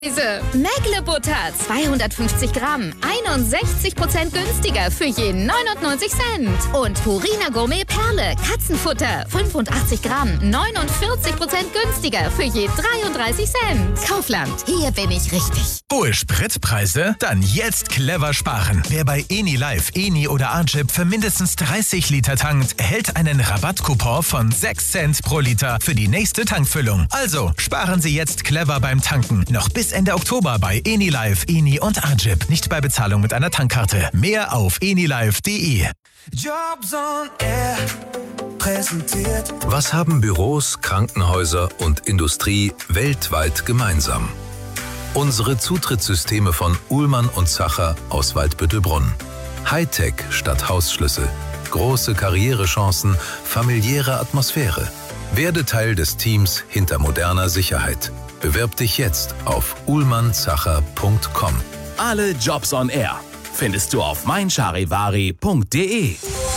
Mägle-Butter 250 Gramm, 61% günstiger für je 99 Cent. Und Purina Gourmet Perle Katzenfutter 85 Gramm, 49% günstiger für je 33 Cent. Kaufland, hier bin ich richtig. Hohe Spritpreise? Dann jetzt clever sparen. Wer bei Eni Live, Eni oder Agip für mindestens 30 Liter tankt, erhält einen Rabattcoupon von 6 Cent pro Liter für die nächste Tankfüllung. Also sparen Sie jetzt clever beim Tanken. Noch bis Ende Oktober bei Eni Live, Eni und Agip. Nicht bei Bezahlung mit einer Tankkarte. Mehr auf enilive.de. Jobs on Air präsentiert. Was haben Büros, Krankenhäuser und Industrie weltweit gemeinsam? Unsere Zutrittssysteme von Uhlmann und Zacher aus Waldbüttelbrunn. Hightech statt Hausschlüssel. Große Karrierechancen, familiäre Atmosphäre. Werde Teil des Teams hinter moderner Sicherheit. Bewirb dich jetzt auf uhlmannzacher.com. Alle Jobs on Air findest du auf meincharivari.de.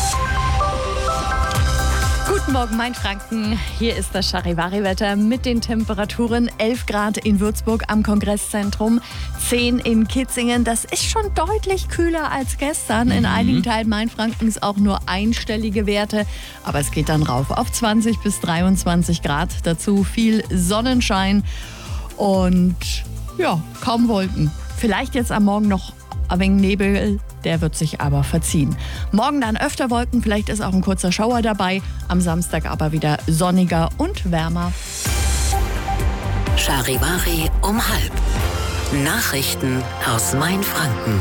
Guten Morgen, Mainfranken. Hier ist das Charivari-Wetter mit den Temperaturen 11 Grad in Würzburg am Kongresszentrum, 10 in Kitzingen. Das ist schon deutlich kühler als gestern. In einigen Teilen Mainfrankens auch nur einstellige Werte. Aber es geht dann rauf auf 20 bis 23 Grad. Dazu viel Sonnenschein und ja, kaum Wolken. Vielleicht jetzt am Morgen noch ein wenig Nebel, der wird sich aber verziehen. Morgen dann öfter Wolken, vielleicht ist auch ein kurzer Schauer dabei. Am Samstag aber wieder sonniger und wärmer. Charivari um 12:30. Nachrichten aus Mainfranken.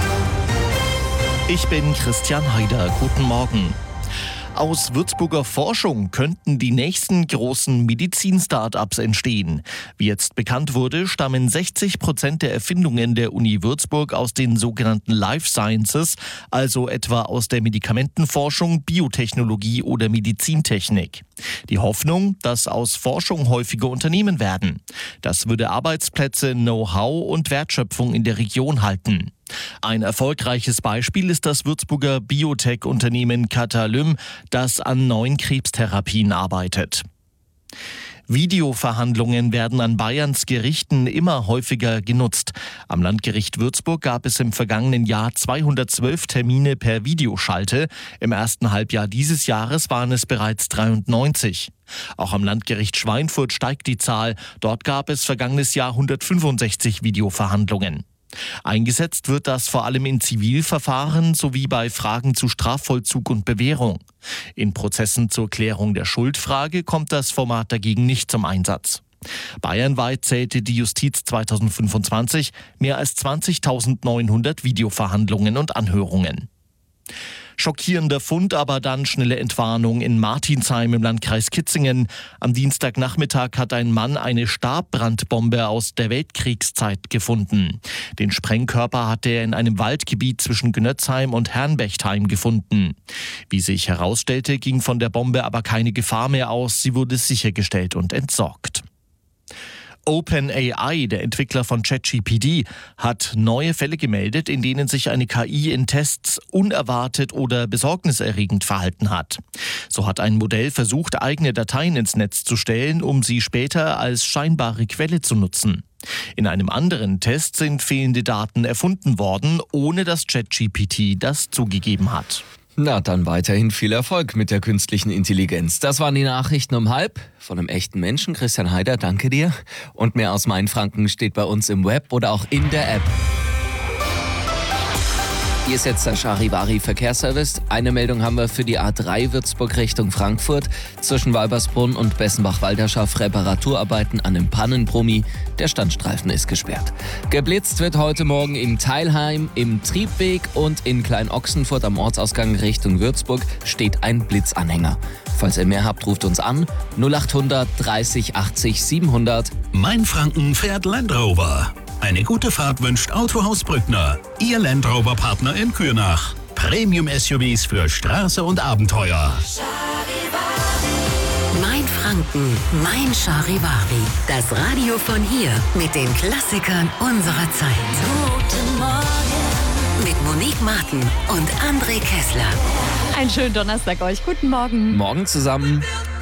Ich bin Christian Haider. Guten Morgen. Aus Würzburger Forschung könnten die nächsten großen Medizin-Startups entstehen. Wie jetzt bekannt wurde, stammen 60% der Erfindungen der Uni Würzburg aus den sogenannten Life Sciences, also etwa aus der Medikamentenforschung, Biotechnologie oder Medizintechnik. Die Hoffnung, dass aus Forschung häufige Unternehmen werden. Das würde Arbeitsplätze, Know-how und Wertschöpfung in der Region halten. Ein erfolgreiches Beispiel ist das Würzburger Biotech-Unternehmen Catalym, das an neuen Krebstherapien arbeitet. Videoverhandlungen werden an Bayerns Gerichten immer häufiger genutzt. Am Landgericht Würzburg gab es im vergangenen Jahr 212 Termine per Videoschalte. Im ersten Halbjahr dieses Jahres waren es bereits 93. Auch am Landgericht Schweinfurt steigt die Zahl. Dort gab es vergangenes Jahr 165 Videoverhandlungen. Eingesetzt wird das vor allem in Zivilverfahren sowie bei Fragen zu Strafvollzug und Bewährung. In Prozessen zur Klärung der Schuldfrage kommt das Format dagegen nicht zum Einsatz. Bayernweit zählte die Justiz 2025 mehr als 20.900 Videoverhandlungen und Anhörungen. Schockierender Fund, aber dann schnelle Entwarnung in Martinsheim im Landkreis Kitzingen. Am Dienstagnachmittag hat ein Mann eine Stabbrandbombe aus der Weltkriegszeit gefunden. Den Sprengkörper hatte er in einem Waldgebiet zwischen Gnötzheim und Herrnbechtheim gefunden. Wie sich herausstellte, ging von der Bombe aber keine Gefahr mehr aus. Sie wurde sichergestellt und entsorgt. OpenAI, der Entwickler von ChatGPT, hat neue Fälle gemeldet, in denen sich eine KI in Tests unerwartet oder besorgniserregend verhalten hat. So hat ein Modell versucht, eigene Dateien ins Netz zu stellen, um sie später als scheinbare Quelle zu nutzen. In einem anderen Test sind fehlende Daten erfunden worden, ohne dass ChatGPT das zugegeben hat. Na, dann weiterhin viel Erfolg mit der künstlichen Intelligenz. Das waren die Nachrichten um 12:30 von einem echten Menschen. Christian Haider, danke dir. Und mehr aus Mainfranken steht bei uns im Web oder auch in der App. Hier ist jetzt der Charivari Verkehrsservice. Eine Meldung haben wir für die A3 Würzburg Richtung Frankfurt. Zwischen Walbersbrunn und Bessenbach-Walderschaft Reparaturarbeiten an einem Pannenbrummi. Der Standstreifen ist gesperrt. Geblitzt wird heute Morgen in Teilheim, im Triebweg und in Klein-Ochsenfurt am Ortsausgang Richtung Würzburg steht ein Blitzanhänger. Falls ihr mehr habt, ruft uns an 0800 30 80 700. Mainfranken fährt Land Rover. Eine gute Fahrt wünscht Autohaus Brückner, Ihr Land Rover Partner in Kürnach. Premium-SUVs für Straße und Abenteuer. Mainfranken, mein Charivari. Das Radio von hier mit den Klassikern unserer Zeit. Guten Morgen. Mit Monique Martin und André Kessler. Einen schönen Donnerstag euch. Guten Morgen. Morgen zusammen.